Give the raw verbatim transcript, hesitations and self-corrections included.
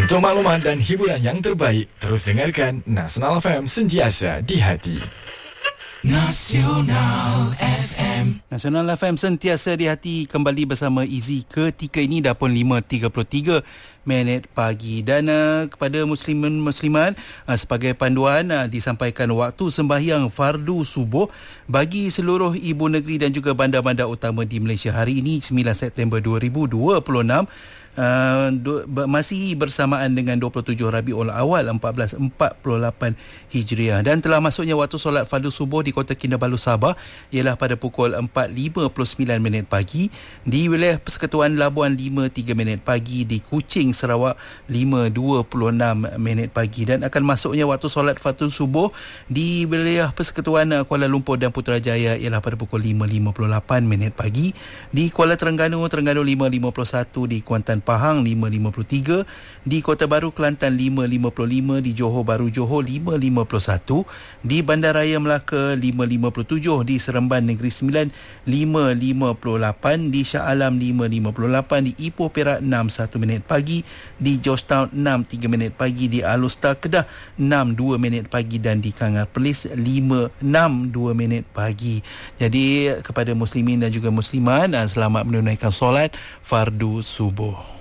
Untuk maklumat dan hiburan yang terbaik, terus dengarkan Nasional F M, sentiasa di hati. Nasional F M. Nasional F M sentiasa di hati, kembali bersama Izzy ketika ini dah pun lima tiga puluh tiga minit pagi. Dan uh, kepada muslimin muslimat, uh, sebagai panduan uh, disampaikan waktu sembahyang fardu subuh bagi seluruh ibu negeri dan juga bandar-bandar utama di Malaysia hari ini sembilan September dua ribu dua puluh enam. Uh, du, masih bersamaan dengan dua puluh tujuh Rabiul Awal empat belas empat puluh lapan Hijriah, dan telah masuknya waktu solat fardu subuh di Kota Kinabalu Sabah ialah pada pukul empat lima puluh sembilan minit pagi, di wilayah Persekutuan Labuan lima tiga minit pagi, di Kuching Sarawak lima dua puluh enam minit pagi, dan akan masuknya waktu solat fardu subuh di wilayah Persekutuan Kuala Lumpur dan Putrajaya ialah pada pukul lima lima puluh lapan minit pagi, di Kuala Terengganu Terengganu lima lima puluh satu, di Kuantan Pahang lima lima puluh tiga, di Kota Baru Kelantan lima lima puluh lima, di Johor Bahru Johor lima lima puluh satu, di Bandaraya Melaka lima lima puluh tujuh, di Seremban Negeri Sembilan lima lima puluh lapan, di Shah Alam lima lima puluh lapan, di Ipoh Perak enam satu minit pagi, di Georgetown enam tiga minit pagi, di Alustar Kedah enam dua minit pagi, dan di Kangar Perlis lima enam dua minit pagi. Jadi kepada muslimin dan juga muslimat, selamat menunaikan solat fardu subuh.